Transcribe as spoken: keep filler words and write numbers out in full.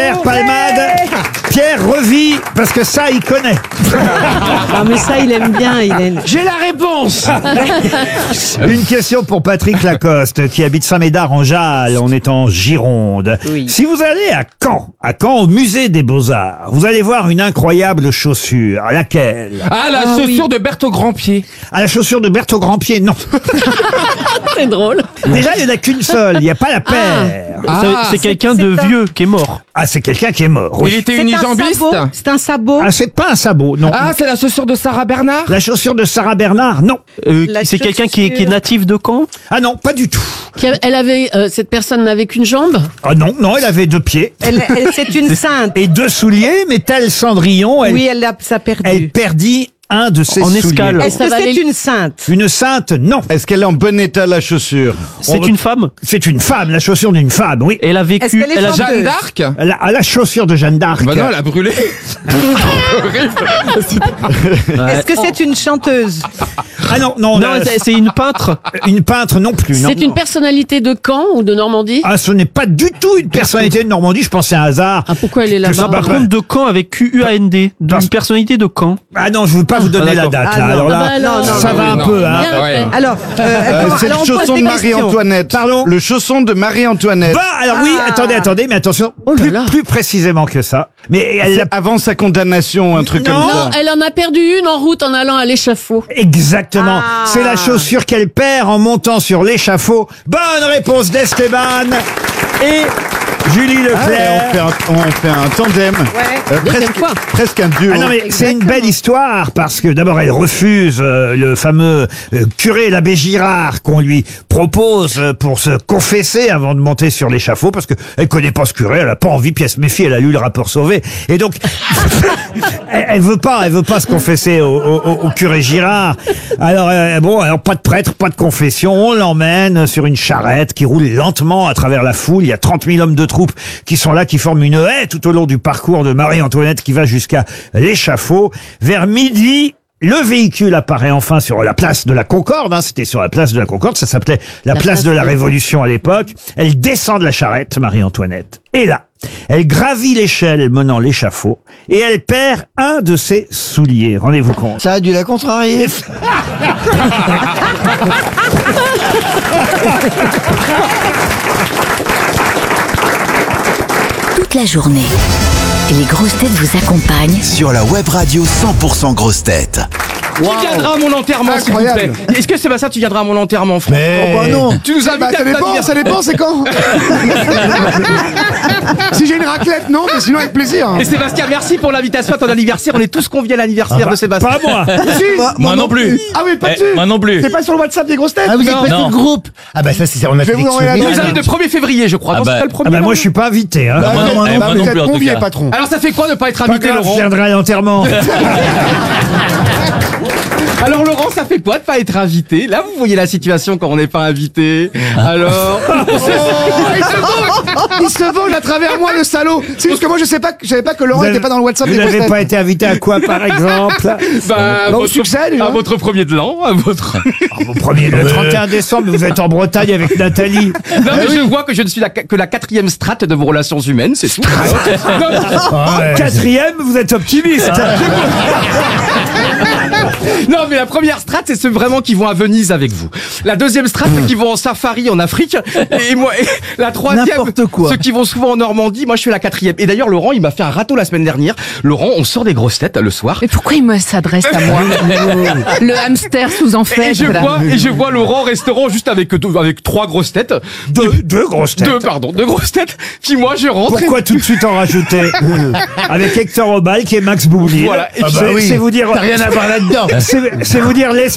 Pierre Palmade. Pierre revit, parce que ça, il connaît. Ah, mais ça, il aime bien. Il aime... J'ai la réponse. Une question pour Patrick Lacoste, qui habite Saint-Médard en Jalles. On est en Gironde. Oui. Si vous allez à Caen, à Caen, au musée des Beaux-Arts, vous allez voir une incroyable chaussure. Laquelle? Ah, la Ah, chaussure oui. de Berthaud Grandpied. À la chaussure de Berthaud Grandpied, non. C'est drôle. Déjà, il n'y en a qu'une seule. Il n'y a pas la paire. Ah, C'est- c'est quelqu'un de c'est un- vieux qui est mort. Ah, c'est quelqu'un qui est mort. Il Oui. était C'est un unijambiste. sabot. C'est un sabot. Ah, c'est pas un sabot, non. Ah, c'est la chaussure de Sarah Bernard. La chaussure de Sarah Bernard, non. Euh, La c'est quelqu'un qui est, qui est chaussure. natif de Caen. Ah non, pas du tout. Qui a- Elle avait, euh, cette personne n'avait qu'une jambe. Ah non, non, elle avait deux pieds Elle, elle- c'est une sainte. et deux souliers, mais tel Cendrillon, elle, Oui, elle a ça perdu. elle perdit un de ses En souliers. escale. Est-ce Ça que va c'est aller- une sainte? Une sainte, non. Est-ce qu'elle est en bon état, la chaussure? C'est On- une femme. C'est une femme, la chaussure d'une femme, oui. Elle a Est-ce vécu. qu'elle est Elle a, chanteuse? Jeanne d'Arc. La, à la chaussure de Jeanne d'Arc. Bah non, elle a brûlé. Est-ce que c'est une chanteuse? Ah non, non, non, là, c'est c'est une peintre. une peintre non plus. Non. C'est une personnalité de Caen ou de Normandie. Ah, ce n'est pas du tout une personnalité de Normandie, je pensais à un hasard. Ah, pourquoi elle est Que ça là-bas va Par pas- contre, de Caen avec Q U A N D. D'une personnalité de Caen. Ah non, je ne veux pas vous donner Ah, la d'accord. date, Ah là. non. Alors là, Ah bah alors. ça Non, va oui, un non. peu, hein. Bien ouais. fait. Alors, euh, Euh, comment- c'est alors le on pose chausson des de questions. Marie-Antoinette. Pardon? Le chausson de Marie-Antoinette. Bah, alors oui, Ah. attendez, attendez, mais attention, Oh là plus, là. plus précisément que ça. Mais elle C'est l'a avant sa condamnation, un truc Non. comme Non, ça. elle en a perdu une en route en allant à l'échafaud. exactement. Ah. C'est la chaussure qu'elle perd en montant sur l'échafaud. Bonne réponse d'Esteban et Julie Ah ouais, Leclerc. on, fait un, on fait un tandem. Euh, Deuxième presque, fois. presque un duo. Ah non mais c'est une belle histoire parce que d'abord elle refuse euh, le fameux euh, curé l'abbé Girard qu'on lui propose euh, pour se confesser avant de monter sur l'échafaud parce que elle connaît pas ce curé, elle a pas envie, puis elle se méfie, elle a lu le rapport Sauvé et donc elle, elle veut pas, elle veut pas se confesser au, au- au curé Girard. Alors euh, bon, alors pas de prêtre, pas de confession, on l'emmène sur une charrette qui roule lentement à travers la foule. Il y a trente mille hommes de troupe qui sont là, qui forment une haie tout au long du parcours de Marie-Antoinette qui va jusqu'à l'échafaud. Vers midi, le véhicule apparaît enfin sur la place de la Concorde. Hein, c'était sur la place de la Concorde, ça s'appelait la, place, place de la de- Révolution à l'époque. Elle descend de la charrette, Marie-Antoinette. Et là, elle gravit l'échelle menant l'échafaud et elle perd un de ses souliers. Rendez-vous compte. Ça a dû la contrarier. Toute la journée, les grosses têtes vous accompagnent Sur la web radio cent pour cent grosses têtes. Qui viendra à mon enterrement, s'il vous plaît? Incroyable. Est-ce que Sébastien, tu viendras à mon enterrement, Franck? Oh bah non. Tu nous invites Bah, à ça ton dépend, anniversaire. ça dépend, c'est quand. Si j'ai une raclette, non, mais sinon avec plaisir. Et Sébastien, merci pour l'invitation à ton anniversaire. On est tous conviés à l'anniversaire de Sébastien. Pas moi. Si. Moi non plus. Ah oui, pas Eh, dessus. moi non plus. C'est pas sur le WhatsApp des grosses têtes. Ah, vous êtes pas Non. sur le groupe. Ah bah ça c'est on a Je vais vous envoyer la Tu liste. nous invites le premier février, je crois. Ah Non, bah. c'est pas le premier. Ah ben non moi je suis pas invité. Hein. Bah, moi non, vous êtes- eh, bah, moi vous non êtes plus, en tout convié, cas. patron. Alors ça fait quoi de pas être Pas invité, grave, je Laurent? viendrai à l'enterrement. Alors Laurent, ça fait quoi de pas être invité? Là, vous voyez la situation quand on n'est pas invité. Alors, Oh, il se vole. Il se vole à travers moi, le salaud. C'est juste que moi je sais pas, je savais pas que Laurent Vous était avez- pas dans le WhatsApp Vous des grosses n'avez têtes. pas été invité à quoi, par exemple? bah, Bah, au votre- succès, déjà. à votre premier de l'an, à votre. Au premier, le trente et un décembre, vous êtes en Bretagne avec Nathalie. Non mais je vois que je ne suis la, que la quatrième strate de vos relations humaines, c'est tout. Non, non. Quatrième, vous êtes optimiste. Non, mais la première strate, c'est ceux vraiment qui vont à Venise avec vous. La deuxième strate, c'est qui vont en safari en Afrique. Et moi, et la troisième, N'importe quoi. ceux qui vont souvent en Normandie. Moi, je suis la quatrième. Et d'ailleurs, Laurent, il m'a fait un râteau la semaine dernière. Laurent, on sort des grosses têtes le soir. Mais pourquoi il me s'adresse à moi? Le hamster sous en Et fait. je vois, et je vois Laurent au restaurant juste avec deux, avec trois grosses têtes. Deux, deux grosses têtes. Deux, pardon, deux grosses têtes. Puis moi, je rentre. Pourquoi tout de suite en rajouter? Avec Hector Obal qui est Max Boublil. Voilà. Et C'est puis- c'est vous dire. T'as rien à voir là-dedans. C'est c'est vous dire l'esprit